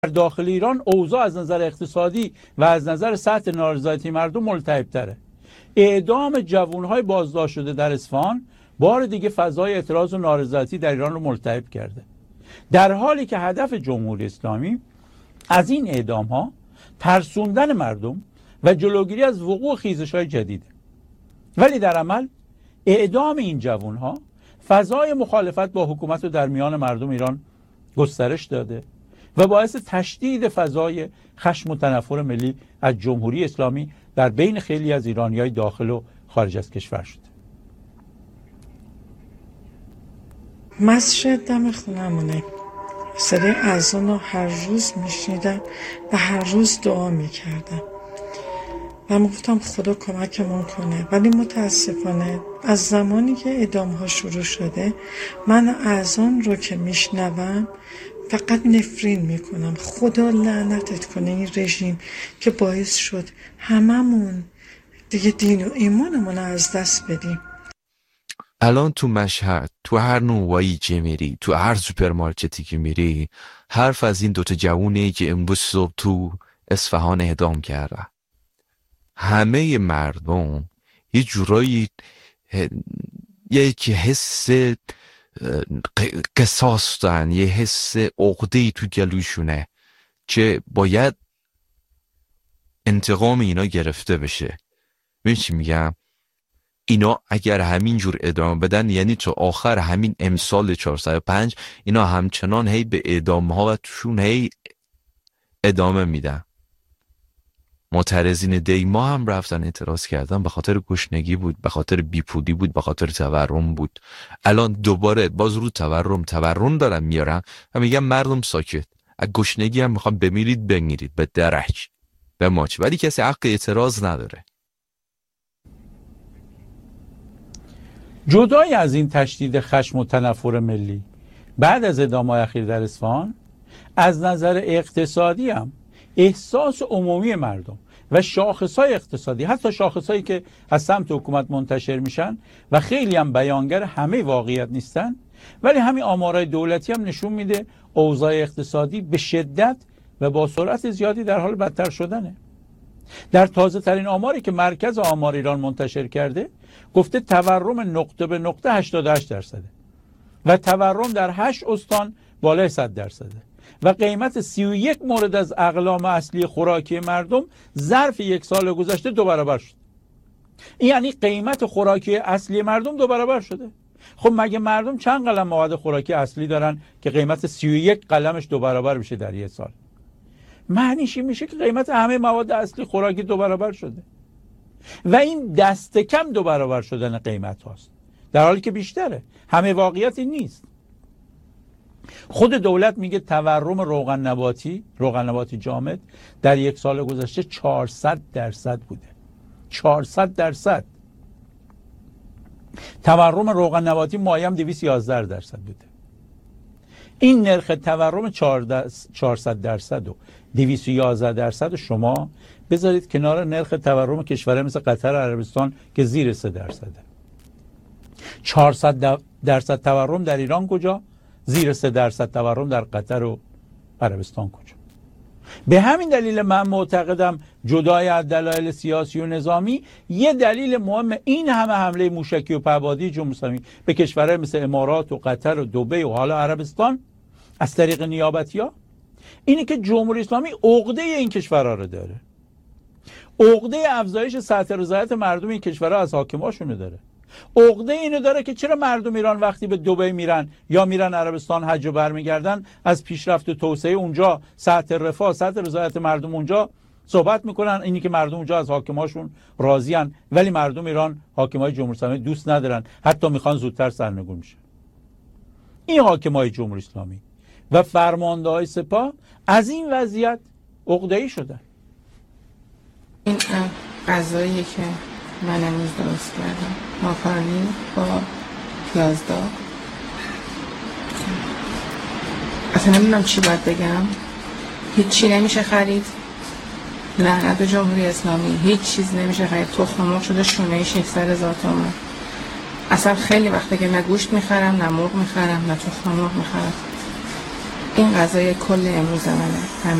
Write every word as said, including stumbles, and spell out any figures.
در داخل ایران اوضاع از نظر اقتصادی و از نظر سطح نارضایتی مردم ملتهب‌تره. اعدام جوانهای بازداشت شده در اصفهان بار دیگه فضای اعتراض و نارضایتی در ایران رو ملتهب کرده، در حالی که هدف جمهوری اسلامی از این اعدام ها ترسوندن مردم و جلوگیری از وقوع خیزش‌های جدیده. ولی در عمل اعدام این جوانها فضای مخالفت با حکومت رو در میان مردم ایران گسترش داده و باعث تشدید فضای خشم و تنفر ملی از جمهوری اسلامی در بین خیلی از ایرانیای داخل و خارج از کشور شده. مسجد دم خونمونه، صدای اذان رو هر روز میشنیدم و هر روز دعا میکردم و گفتم خدا کمکمون کنه. ولی متاسفانه از زمانی که اعدام ها شروع شده من اذان رو که میشنوم فقط نفرین میکنم. خدا لعنتت کنه این رژیم که باعث شد هممون دیگه دین و ایمانمون از دست بدیم. الان تو مشهد، تو هر نوعی که میری، تو هر سوپرمارکتی که میری، حرف از این دوتا جوونی که امروز صبح تو اصفهان اعدام کرده. همه مردم یه جورایی یک حس قصاص دارن، یه حس عقده‌ای تو گلوشونه که باید انتقام اینا گرفته بشه. ببین چی میگم؟ اینا اگر همینجور ادامه بدن، یعنی تا آخر همین امسال چهارصد و پنج اینا همچنان هی به اعدام ها و توشون هی ادامه میدن. معترضین دیما هم رفتن اعتراض کردن، به خاطر گشنگی بود، به خاطر بیپودی بود، به خاطر تورم بود. الان دوباره باز رو تورم تورم دارن میارن و میگن مردم ساکت، از گشنگی هم میخوان بمیرید بمیرید به درک به ماچ، ولی کسی حق اعتراض نداره. جدای از این تشدید خشم و تنفر ملی بعد از اعدام‌های اخیر در اصفهان، از نظر اقتصادی هم احساس عمومی مردم و شاخص‌های اقتصادی، حتی شاخص‌هایی که از سمت حکومت منتشر میشن و خیلی هم بیانگر همه واقعیت نیستن، ولی همین آمارهای دولتی هم نشون میده اوضاع اقتصادی به شدت و با سرعت زیادی در حال بدتر شدنه. در تازه ترین آماری که مرکز آمار ایران منتشر کرده گفته تورم نقطه به نقطه هشتاد و هشت درصده و تورم در هشت استان بالای صد درصده و قیمت سی و یک مورد از اقلام اصلی خوراکی مردم ظرف یک سال گذشته دو برابر شد. این یعنی قیمت خوراکی اصلی مردم دو برابر شده. خب مگه مردم چند قلم مواد خوراکی اصلی دارن که قیمت سی و یک قلمش دو برابر بشه در یک سال؟ معنیش این میشه که قیمت همه مواد اصلی خوراکی دو برابر شده و این دست کم دو برابر شدن قیمت هاست، در حالی که بیشتره. همه واقعیتی نیست. خود دولت میگه تورم روغن نباتی روغن نباتی جامد در یک سال گذشته چهارصد درصد بوده. چهارصد درصد. تورم روغن نباتی مایه هم دویست و یازده درصد بوده. این نرخ تورم چهارصد درصد و دویست و یازده درصد شما بذارید کنار نرخ تورم کشورهای مثل قطر و عربستان که زیر سه درصده. چهارصد درصد تورم در ایران کجا؟ زیر سه درصد تورم در قطر و عربستان کجا؟ به همین دلیل من معتقدم جدای از دلایل سیاسی و نظامی، یه دلیل مهم این همه حمله موشکی و پهپادی جمهوری اسلامی به کشورهای مثل امارات و قطر و دبی و حالا عربستان از طریق نیابتی‌ها اینه که جمهوری اسلامی عقده این کشورها رو داره. عقده افزایش سطح رضایت مردم این کشورها از حاکماشونو داره. عقده اینو داره که چرا مردم ایران وقتی به دبی میرن یا میرن عربستان حج و برمیگردن از پیشرفت و توسعه اونجا، سطح رفاه، سطح رضایت مردم اونجا صحبت میکنن، اینی که مردم اونجا از حاکماشون راضیان، ولی مردم ایران حاکمای جمهوری اسلامی دوست ندارن، حتی میخوان زودتر سرنگون بشن. این حاکمای جمهوری اسلامی و فرمانده‌های سپاه از این وضعیت عقده‌ای شدن. این غذایی که من امروز درست کردم، ماکارونی با پیاز داغ، اصلا نمیدونم چی باید بگم. هیچی نمیشه خرید، لعنت به جمهوری اسلامی. هیچ چیز نمیشه خرید. تخم مرغ شده شونه ششصد هزار تومان. اصلا خیلی وقته که نه گوشت میخرم، نه مرغ میخرم، نه تخم مرغ میخرم. این غذای کل امروز منه. همین.